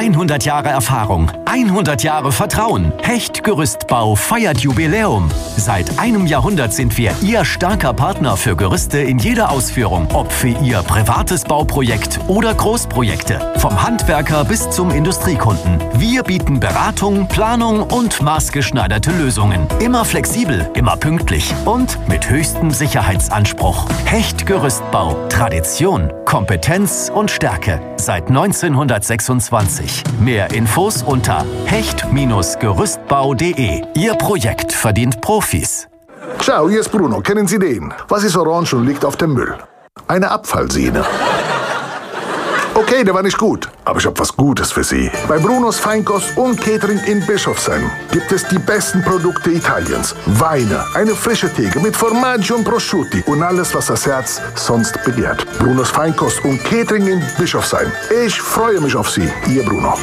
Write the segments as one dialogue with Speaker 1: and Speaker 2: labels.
Speaker 1: 100 Jahre Erfahrung, 100 Jahre Vertrauen. Hecht Gerüstbau feiert Jubiläum. Seit einem Jahrhundert sind wir Ihr starker Partner für Gerüste in jeder Ausführung. Ob für Ihr privates Bauprojekt oder Großprojekte. Vom Handwerker bis zum Industriekunden. Wir bieten Beratung, Planung und maßgeschneiderte Lösungen. Immer flexibel, immer pünktlich und mit höchstem Sicherheitsanspruch. Hecht Gerüstbau. Tradition, Kompetenz und Stärke. Seit 1926. Mehr Infos unter hecht-gerüstbau.de. Ihr Projekt verdient Profis.
Speaker 2: Ciao, hier ist Bruno. Kennen Sie den? Was ist orange und liegt auf dem Müll? Eine Abfallsehne. Okay, der war nicht gut, aber ich habe was Gutes für Sie. Bei Brunos Feinkost und Catering in Bischofsheim gibt es die besten Produkte Italiens. Weine, eine frische Theke mit Formaggio und Prosciutti und alles, was das Herz sonst begehrt. Brunos Feinkost und Catering in Bischofsheim. Ich freue mich auf Sie, Ihr Bruno.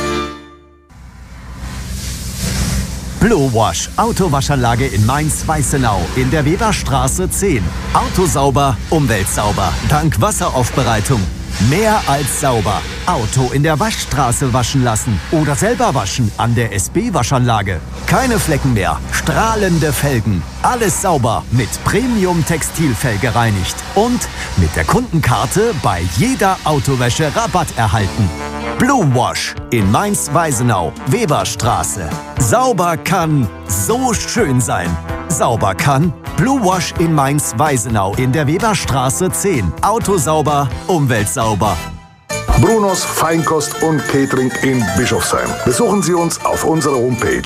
Speaker 1: Blue Wash, Autowaschanlage in Mainz-Weißenau in der Weberstraße 10. Autosauber, umweltsauber, dank Wasseraufbereitung. Mehr als sauber. Auto in der Waschstraße waschen lassen oder selber waschen an der SB-Waschanlage. Keine Flecken mehr, strahlende Felgen. Alles sauber mit Premium-Textilfell gereinigt. Und mit der Kundenkarte bei jeder Autowäsche Rabatt erhalten. Blue Wash in Mainz-Weißenau, Weberstraße. Sauber kann so schön sein. Sauber kann Blue Wash in Mainz-Weißenau in der Weberstraße 10. Autosauber, umweltsauber.
Speaker 2: Brunos Feinkost und Catering in Bischofsheim. Besuchen Sie uns auf unserer Homepage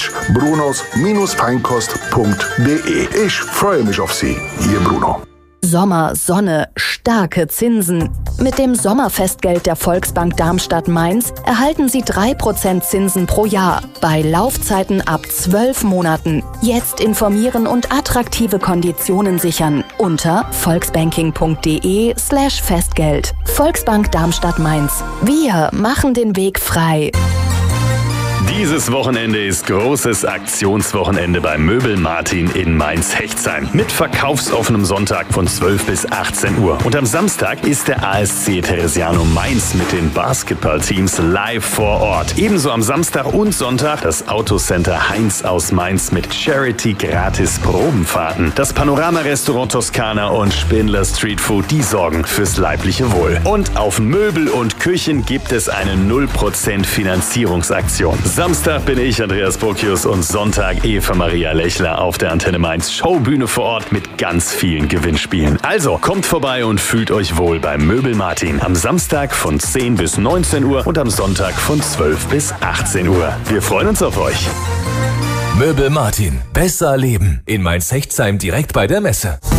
Speaker 2: brunos-feinkost.de. Ich freue mich auf Sie, Ihr Bruno.
Speaker 3: Sommer, Sonne, starke Zinsen. Mit dem Sommerfestgeld der Volksbank Darmstadt-Mainz erhalten Sie 3% Zinsen pro Jahr. Bei Laufzeiten ab 12 Monaten. Jetzt informieren und attraktive Konditionen sichern unter volksbanking.de/Festgeld. Volksbank Darmstadt-Mainz. Wir machen den Weg frei.
Speaker 4: Dieses Wochenende ist großes Aktionswochenende bei Möbel Martin in Mainz-Hechtsheim. Mit verkaufsoffenem Sonntag von 12 bis 18 Uhr. Und am Samstag ist der ASC Theresianum Mainz mit den Basketballteams live vor Ort. Ebenso am Samstag und Sonntag das Autocenter Heinz aus Mainz mit Charity-Gratis-Probenfahrten. Das Panorama-Restaurant Toskana und Spindler Street Food, die sorgen fürs leibliche Wohl. Und auf Möbel und Küchen gibt es eine 0% Finanzierungsaktion. Samstag bin ich, Andreas Burkius, und Sonntag Eva Maria Lechler auf der Antenne Mainz Showbühne vor Ort mit ganz vielen Gewinnspielen. Also kommt vorbei und fühlt euch wohl bei Möbel Martin. Am Samstag von 10 bis 19 Uhr und am Sonntag von 12 bis 18 Uhr. Wir freuen uns auf euch.
Speaker 5: Möbel Martin. Besser leben. In Mainz-Hechtsheim direkt bei der Messe.